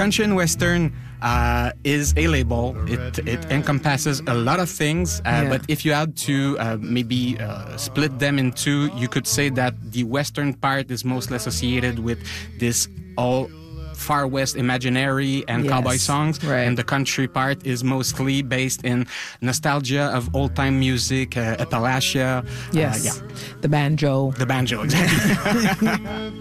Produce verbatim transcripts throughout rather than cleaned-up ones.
Country and Western uh, is a label. It it encompasses a lot of things, uh, Yeah. but if you had to uh, maybe uh, split them in two, you could say that the Western part is mostly associated with this all Far West imaginary and Yes, cowboy songs, right. and the country part is mostly based in nostalgia of old-time music, uh, Appalachia. Yes. Uh, yeah, The banjo. the banjo, exactly.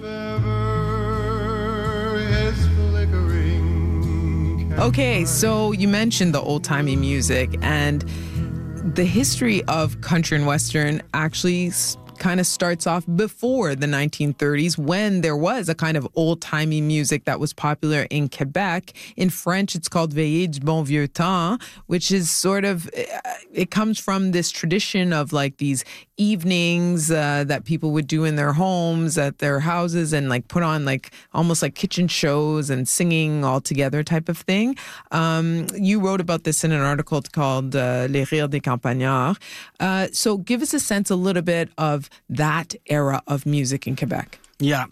Okay, so you mentioned the old-timey music, and the history of country and western actually s- kind of starts off before the nineteen thirties, when there was a kind of old-timey music that was popular in Quebec. In French, it's called Veillée du bon vieux temps, which is sort of, it comes from this tradition of like these evenings uh, that people would do in their homes, at their houses, and like put on like almost like kitchen shows and singing all together type of thing. Um, you wrote about this in an article called uh, Les Rires des Campagnards. Uh, so give us a sense a little bit of that era of music in Quebec. Yeah.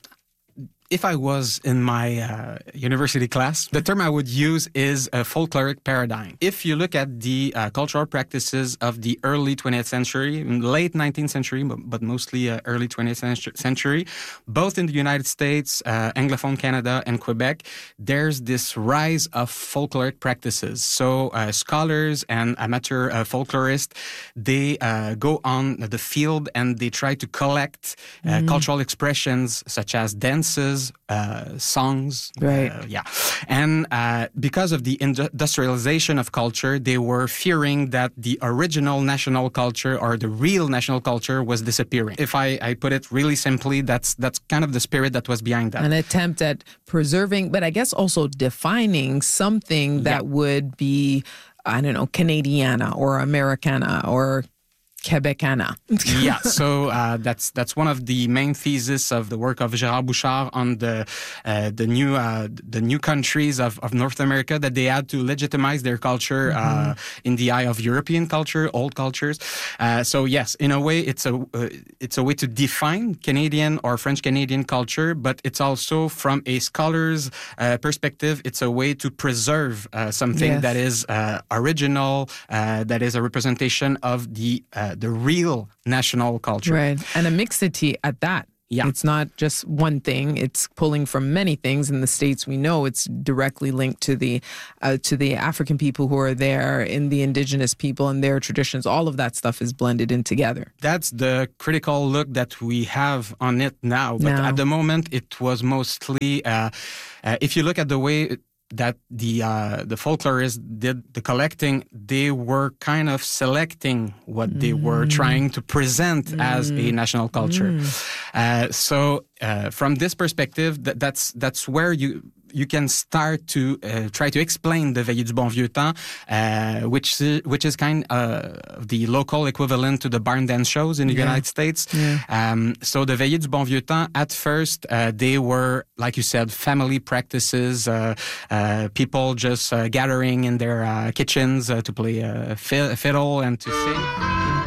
If I was in my uh, university class, the term I would use is a folkloric paradigm. If you look at the uh, cultural practices of the early twentieth century, late nineteenth century, but, but mostly uh, early twentieth century, both in the United States, uh, Anglophone Canada, and Quebec, there's this rise of folkloric practices. So uh, scholars and amateur uh, folklorists, they uh, go on the field and they try to collect uh, mm. cultural expressions such as dances, Uh, songs, right? Uh, yeah, and uh, because of the industrialization of culture, they were fearing that the original national culture or the real national culture was disappearing. If I, I put it really simply, that's that's kind of the spirit that was behind that. An attempt at preserving, but I guess also defining something that yeah. would be, I don't know, Canadiana or Americana or Quebecana. Yeah, so uh, that's that's one of the main theses of the work of Gérard Bouchard on the uh, the new uh, the new countries of, of North America, that they had to legitimize their culture mm-hmm. uh, in the eye of European culture, old cultures. Uh, so yes, in a way, it's a uh, it's a way to define Canadian or French Canadian culture, but it's also from a scholar's uh, perspective, it's a way to preserve uh, something yes. that is uh, original, uh, that is a representation of the uh, the real national culture. Right. And a mixity at that. Yeah. It's not just one thing. It's pulling from many things. In the States, we know it's directly linked to the uh, to the African people who are there, in the indigenous people and their traditions. All of that stuff is blended in together. That's the critical look that we have on it now. But now. At the moment, it was mostly, uh, uh, if you look at the way It, that the uh, the folklorists did the collecting, they were kind of selecting what mm. they were trying to present mm. as a national culture. Mm. Uh, so uh, from this perspective, that, that's that's where you you can start to uh, try to explain the Veillée du bon vieux temps, uh, which which is kind of uh, the local equivalent to the barn dance shows in the yeah. United States. Yeah. Um, so the Veillée du bon vieux temps, at first, uh, they were, like you said, family practices, uh, uh, people just uh, gathering in their uh, kitchens uh, to play uh, fiddle and to sing.